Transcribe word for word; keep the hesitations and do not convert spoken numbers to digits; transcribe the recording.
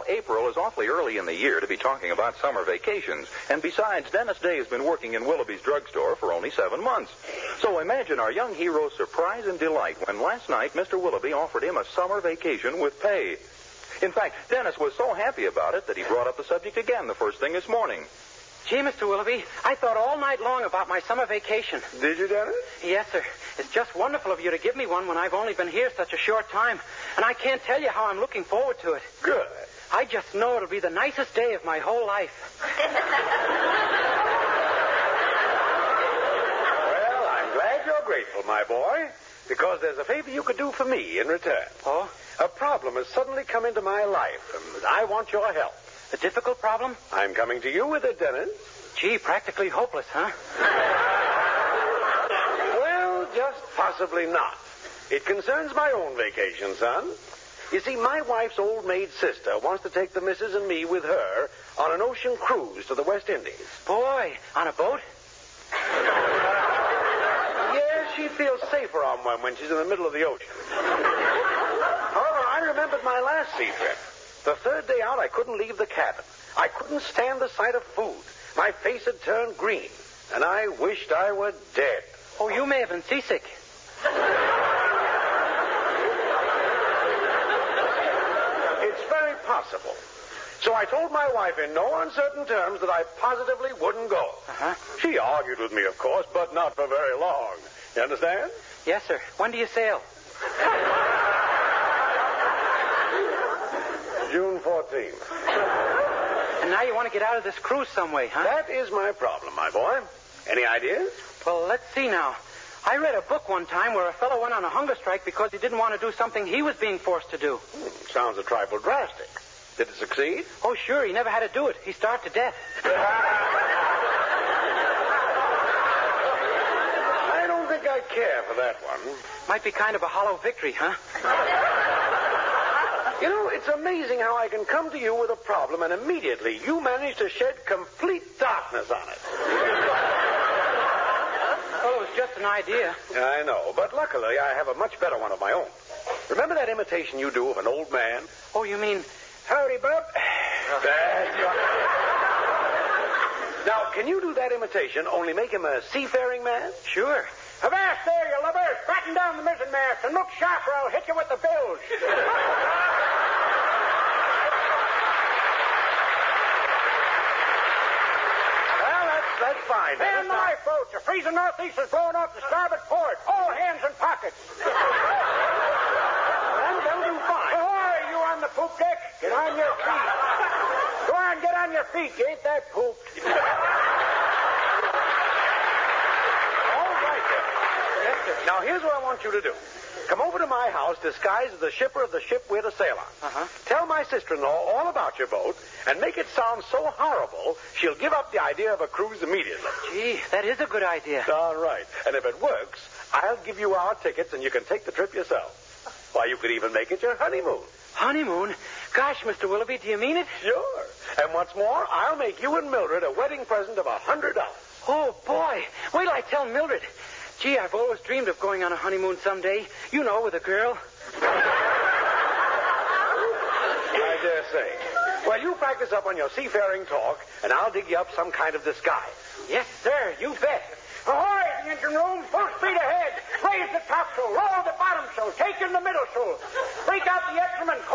Now, April is awfully early in the year to be talking about summer vacations. And besides, Dennis Day has been working in Willoughby's drugstore for only seven months. So imagine our young hero's surprise and delight when last night Mister Willoughby offered him a summer vacation with pay. In fact, Dennis was so happy about it that he brought up the subject again the first thing this morning. Gee, Mister Willoughby, I thought all night long about my summer vacation. Did you, Dennis? Yes, sir. It's just wonderful of you to give me one when I've only been here such a short time. And I can't tell you how I'm looking forward to it. Good. I just know it'll be the nicest day of my whole life. Well, I'm glad you're grateful, my boy, because there's a favor you could do for me in return. Oh? A problem has suddenly come into my life, and I want your help. A difficult problem? I'm coming to you with it, Dennis. Gee, practically hopeless, huh? Well, just possibly not. It concerns my own vacation, son. You see, my wife's old maid sister wants to take the missus and me with her on an ocean cruise to the West Indies. Boy, on a boat? Yeah, she feels safer on one when she's in the middle of the ocean. However, I remembered my last sea trip. The third day out, I couldn't leave the cabin. I couldn't stand the sight of food. My face had turned green, and I wished I were dead. Oh, you may have been seasick. It's very possible. So I told my wife in no uncertain terms that I positively wouldn't go. Uh-huh. She argued with me, of course, but not for very long. You understand? Yes, sir. When do you sail? June fourteenth. And now you want to get out of this cruise some way, huh? That is my problem, my boy. Any ideas? Well, let's see now. I read a book one time where a fellow went on a hunger strike because he didn't want to do something he was being forced to do. Hmm, sounds a trifle drastic. Did it succeed? Oh, sure. He never had to do it. He starved to death. I don't think I care for that one. Might be kind of a hollow victory, huh? You know, it's amazing how I can come to you with a problem and immediately you manage to shed complete darkness on it. Oh, it was just an idea. I know, but luckily I have a much better one of my own. Remember that imitation you do of an old man? Oh, you mean... Howdy, bub. That's right. Now, can you do that imitation, only make him a seafaring man? Sure. Avast there, you lubbers. Batten down the mizzen mast and look sharp or I'll hit you with the bilge. Well, that's, that's fine. Stand by, folks. A freezing northeast is blowing off the starboard port. All hands in pockets. Well, that'll do fine. Ahoy, you on the poop deck. Get on your feet. Go on, get on your feet. You ain't that pooped. Now, here's what I want you to do. Come over to my house disguised as the shipper of the ship we're to sail on. Uh-huh. Tell my sister-in-law all about your boat and make it sound so horrible she'll give up the idea of a cruise immediately. Gee, that is a good idea. All right. And if it works, I'll give you our tickets and you can take the trip yourself. Why, you could even make it your honeymoon. Honeymoon? Gosh, Mister Willoughby, do you mean it? Sure. And what's more, I'll make you and Mildred a wedding present of a hundred dollars. Oh, boy. Wait till I tell Mildred. Gee, I've always dreamed of going on a honeymoon someday. You know, with a girl. I dare say. Well, you practice up on your seafaring talk, and I'll dig you up some kind of disguise. Yes, sir. You bet. Ahoy, the engine room. Full speed ahead. Raise the topsail. Lower the bottom sail. Take in the middle sail. Break out the instrument.